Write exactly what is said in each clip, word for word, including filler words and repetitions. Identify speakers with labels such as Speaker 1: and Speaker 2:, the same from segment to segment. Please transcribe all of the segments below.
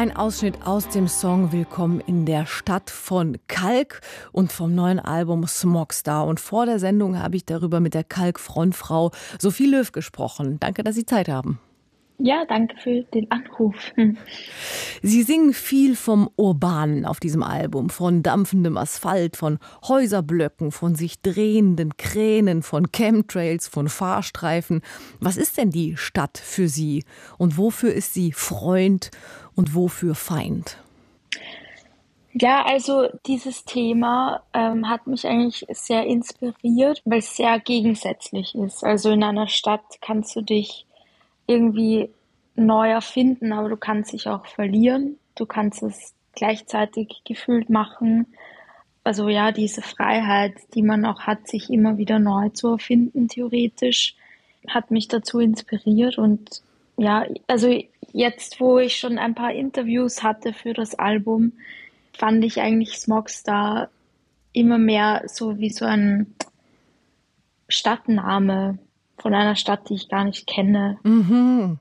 Speaker 1: Ein Ausschnitt aus dem Song Willkommen in der Stadt von Kalk und vom neuen Album Smogstar. Und vor der Sendung habe ich darüber mit der Kalk-Frontfrau Sophie Löw gesprochen. Danke, dass Sie Zeit haben.
Speaker 2: Ja, danke für den Anruf.
Speaker 1: Sie singen viel vom Urbanen auf diesem Album, von dampfendem Asphalt, von Häuserblöcken, von sich drehenden Kränen, von Chemtrails, von Fahrstreifen. Was ist denn die Stadt für Sie? Und wofür ist sie Freund und wofür Feind?
Speaker 2: Ja, also dieses Thema ähm, hat mich eigentlich sehr inspiriert, weil es sehr gegensätzlich ist. Also in einer Stadt kannst du dich irgendwie neu erfinden, aber du kannst dich auch verlieren. Du kannst es gleichzeitig gefühlt machen. Also ja, diese Freiheit, die man auch hat, sich immer wieder neu zu erfinden, theoretisch, hat mich dazu inspiriert. Und ja, also jetzt, wo ich schon ein paar Interviews hatte für das Album, fand ich eigentlich Smogstar immer mehr so wie so ein Stadtname von einer Stadt, die ich gar nicht kenne.
Speaker 1: Mhm.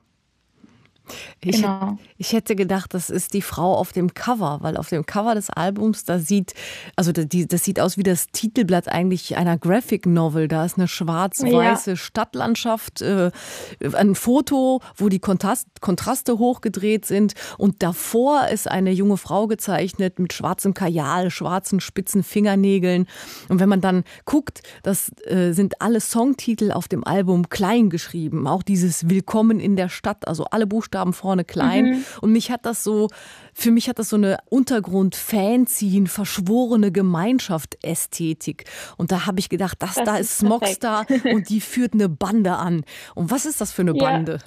Speaker 1: Ich,
Speaker 2: Genau.
Speaker 1: ich hätte gedacht, das ist die Frau auf dem Cover, weil auf dem Cover des Albums, da sieht, also das, das sieht aus wie das Titelblatt eigentlich einer Graphic Novel. Da ist eine schwarz-weiße
Speaker 2: Ja.
Speaker 1: Stadtlandschaft, äh, ein Foto, wo die Kontrast, Kontraste hochgedreht sind und davor ist eine junge Frau gezeichnet mit schwarzem Kajal, schwarzen spitzen Fingernägeln. Und wenn man dann guckt, das äh, sind alle Songtitel auf dem Album klein geschrieben, auch dieses Willkommen in der Stadt, also alle Buchstaben vorne klein. Mhm. Und mich hat das so, für mich hat das so eine Untergrund-Fanzine, verschworene Gemeinschaft-Ästhetik. Und da habe ich gedacht, das, das da ist Smogstar und die führt eine Bande an. Und was ist das für eine
Speaker 2: Ja,
Speaker 1: Bande?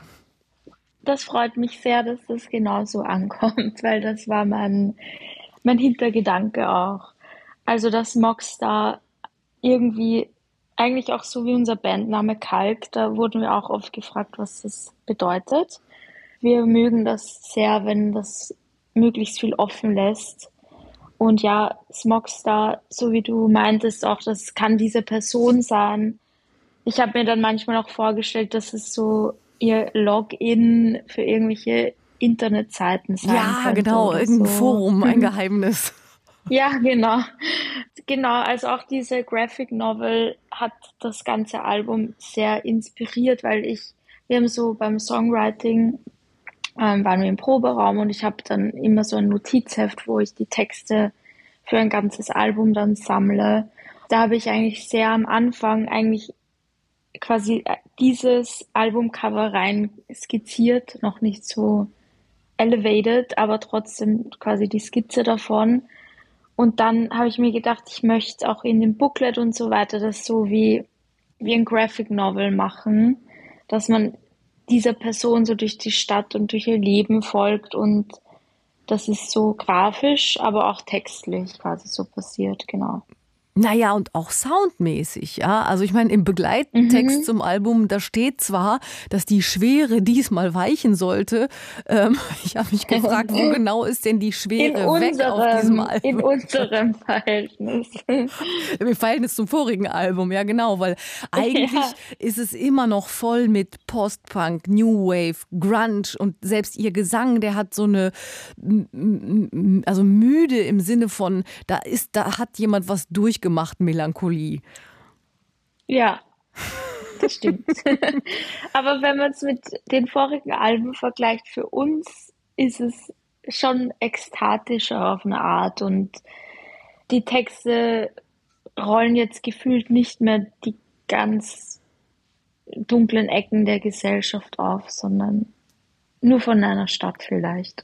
Speaker 2: Das freut mich sehr, dass das genauso ankommt, weil das war mein, mein Hintergedanke auch. Also, dass Smogstar irgendwie, eigentlich auch so wie unser Bandname Kalk, da wurden wir auch oft gefragt, was das bedeutet. Wir mögen das sehr, wenn das möglichst viel offen lässt. Und ja, Smogstar, so wie du meintest, auch das kann diese Person sein. Ich habe mir dann manchmal auch vorgestellt, dass es so ihr Login für irgendwelche Internetseiten sein
Speaker 1: ja,
Speaker 2: könnte.
Speaker 1: Ja, genau, irgendein
Speaker 2: so.
Speaker 1: Forum, ein Geheimnis.
Speaker 2: Ja, genau. Genau, also auch diese Graphic Novel hat das ganze Album sehr inspiriert, weil ich, wir haben so beim Songwriting Ähm, waren wir im Proberaum und ich habe dann immer so ein Notizheft, wo ich die Texte für ein ganzes Album dann sammle. Da habe ich eigentlich sehr am Anfang eigentlich quasi dieses Albumcover rein skizziert, noch nicht so elevated, aber trotzdem quasi die Skizze davon. Und dann habe ich mir gedacht, ich möchte auch in dem Booklet und so weiter das so wie, wie ein Graphic Novel machen, dass man dieser Person so durch die Stadt und durch ihr Leben folgt und das ist so grafisch, aber auch textlich quasi so passiert, genau.
Speaker 1: Naja, und auch soundmäßig, ja. Also ich meine, im Begleittext mhm. zum Album, da steht zwar, dass die Schwere diesmal weichen sollte. Ähm, ich habe mich gefragt, wo genau ist denn die Schwere
Speaker 2: in
Speaker 1: weg
Speaker 2: unserem,
Speaker 1: auf diesem Album?
Speaker 2: In unserem Verhältnis.
Speaker 1: Im Verhältnis zum vorigen Album, ja genau, weil eigentlich ja. ist es immer noch voll mit Post-Punk, New Wave, Grunge und selbst ihr Gesang, der hat so eine, also müde im Sinne von, da ist, da hat jemand was durchgemacht. Gemacht Melancholie.
Speaker 2: Ja, das stimmt. Aber wenn man es mit den vorigen Alben vergleicht, für uns ist es schon ekstatischer auf eine Art und die Texte rollen jetzt gefühlt nicht mehr die ganz dunklen Ecken der Gesellschaft auf, sondern nur von einer Stadt vielleicht.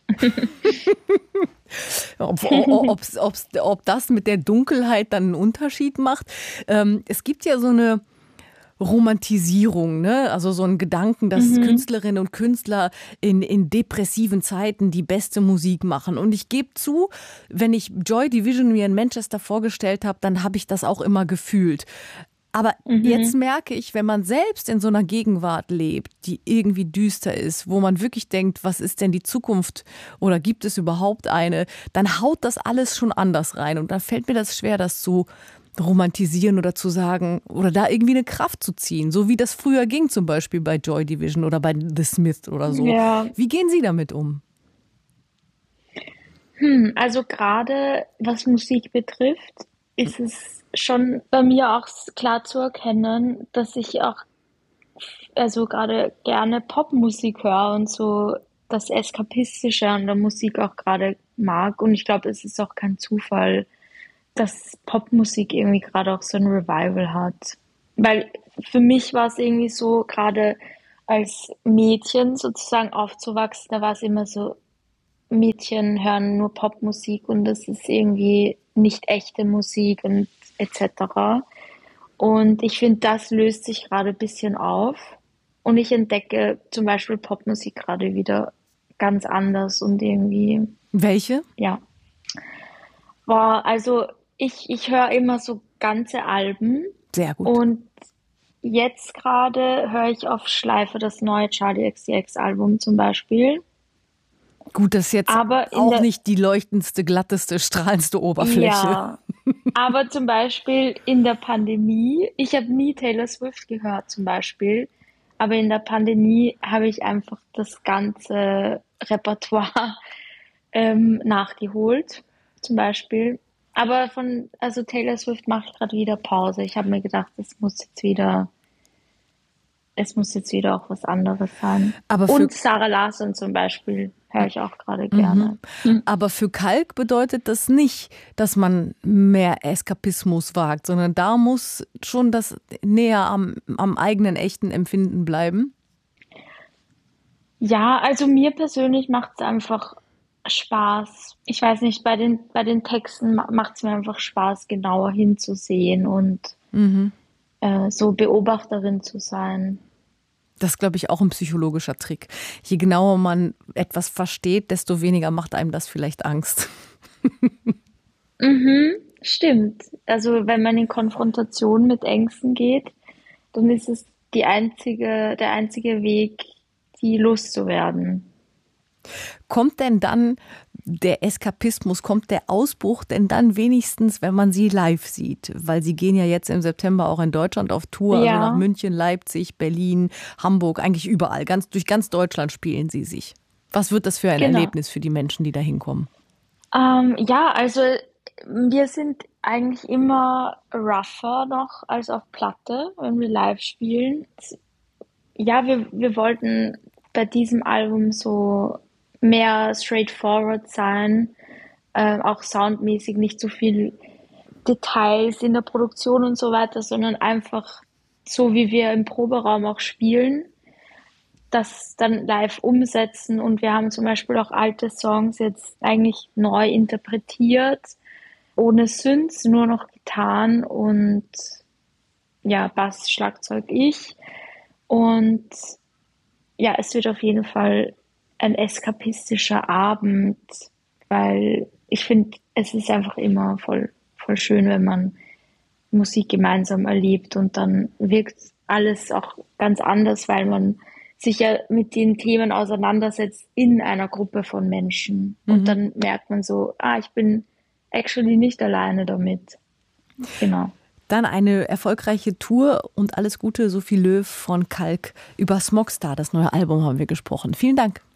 Speaker 1: ob, ob's, ob's, ob das mit der Dunkelheit dann einen Unterschied macht. Ähm, es gibt ja so eine Romantisierung, ne? Also so einen Gedanken, dass mhm. Künstlerinnen und Künstler in, in depressiven Zeiten die beste Musik machen. Und ich gebe zu, wenn ich Joy Division mir in Manchester vorgestellt habe, dann habe ich das auch immer gefühlt. Aber mhm. jetzt merke ich, wenn man selbst in so einer Gegenwart lebt, die irgendwie düster ist, wo man wirklich denkt, was ist denn die Zukunft oder gibt es überhaupt eine, dann haut das alles schon anders rein. Und dann fällt mir das schwer, das zu romantisieren oder zu sagen oder da irgendwie eine Kraft zu ziehen, so wie das früher ging, zum Beispiel bei Joy Division oder bei The Smiths oder so.
Speaker 2: Ja.
Speaker 1: Wie gehen Sie damit um?
Speaker 2: Hm, also gerade was Musik betrifft, ist es schon bei mir auch s- klar zu erkennen, dass ich auch also gerade gerne Popmusik höre und so das Eskapistische an der Musik auch gerade mag. Und ich glaube, es ist auch kein Zufall, dass Popmusik irgendwie gerade auch so ein Revival hat. Weil für mich war es irgendwie so, gerade als Mädchen sozusagen aufzuwachsen, da war es immer so, Mädchen hören nur Popmusik und das ist irgendwie nicht echte Musik und et cetera. Und ich finde, das löst sich gerade ein bisschen auf. Und ich entdecke zum Beispiel Popmusik gerade wieder ganz anders und irgendwie,
Speaker 1: Welche?
Speaker 2: ja. Boah, also ich, ich höre immer so ganze Alben
Speaker 1: Sehr gut.
Speaker 2: und jetzt gerade höre ich auf Schleife das neue Charlie X C X Album zum Beispiel.
Speaker 1: Gut, das ist jetzt
Speaker 2: Aber in
Speaker 1: auch
Speaker 2: der,
Speaker 1: nicht die leuchtendste, glatteste, strahlendste Oberfläche.
Speaker 2: ja, aber zum Beispiel in der Pandemie, ich habe nie Taylor Swift gehört zum Beispiel, aber in der Pandemie habe ich einfach das ganze Repertoire ähm, nachgeholt, zum Beispiel. Aber von, also Taylor Swift mache ich gerade wieder Pause. Ich habe mir gedacht, es muss jetzt wieder, es muss jetzt wieder auch was anderes sein.
Speaker 1: Aber für
Speaker 2: Und Sarah Larsson zum Beispiel höre ich auch gerade
Speaker 1: Mhm.
Speaker 2: gerne. Hm.
Speaker 1: Aber für Kalk bedeutet das nicht, dass man mehr Eskapismus wagt, sondern da muss schon das näher am, am eigenen echten Empfinden bleiben.
Speaker 2: Ja, also mir persönlich macht es einfach Spaß. Ich weiß nicht, bei den, bei den Texten macht es mir einfach Spaß, genauer hinzusehen und
Speaker 1: Mhm.
Speaker 2: äh, so Beobachterin zu sein.
Speaker 1: Das ist, glaube ich, auch ein psychologischer Trick. Je genauer man etwas versteht, desto weniger macht einem das vielleicht Angst.
Speaker 2: Mhm, stimmt. Also wenn man in Konfrontation mit Ängsten geht, dann ist es die einzige, der einzige Weg, die loszuwerden.
Speaker 1: Kommt denn dann der Eskapismus, kommt der Ausbruch denn dann wenigstens, wenn man sie live sieht? Weil sie gehen ja jetzt im September auch in Deutschland auf Tour, also nach
Speaker 2: Ja,
Speaker 1: München, Leipzig, Berlin, Hamburg, eigentlich überall. Ganz, durch ganz Deutschland spielen sie sich. Was wird das für ein
Speaker 2: genau.
Speaker 1: Erlebnis für die Menschen, die da hinkommen?
Speaker 2: Ähm, ja, also wir sind eigentlich immer rougher noch als auf Platte, wenn wir live spielen. Ja, wir, wir wollten bei diesem Album so mehr straightforward sein, äh, auch soundmäßig nicht so viel Details in der Produktion und so weiter, sondern einfach so, wie wir im Proberaum auch spielen, das dann live umsetzen. Und wir haben zum Beispiel auch alte Songs jetzt eigentlich neu interpretiert, ohne Synths, nur noch Gitarren und ja, Bass, Schlagzeug, ich. Und ja, es wird auf jeden Fall ein eskapistischer Abend, weil ich finde, es ist einfach immer voll, voll schön, wenn man Musik gemeinsam erlebt und dann wirkt alles auch ganz anders, weil man sich ja mit den Themen auseinandersetzt in einer Gruppe von Menschen. Und
Speaker 1: Mhm.
Speaker 2: dann merkt man so, ah, ich bin actually nicht alleine damit. Genau.
Speaker 1: Dann eine erfolgreiche Tour und alles Gute, Sophie Löw von Kalk. Über Smogstar, das neue Album, haben wir gesprochen. Vielen Dank.